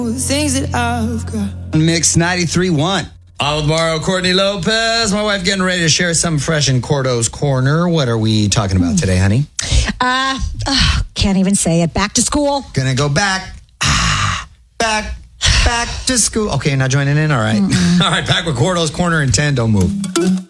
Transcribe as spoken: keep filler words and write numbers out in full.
Things that I've got. Mix ninety-three point one. Alvaro Courtney Lopez, my wife, getting ready to share some fresh in Cordo's Corner. What are we talking about today, honey? Uh, uh, can't even say it. Back to school. Gonna go back. Ah, back. Back to school. Okay, not joining in? All right. All right, back with Cordo's Corner in ten. Don't move.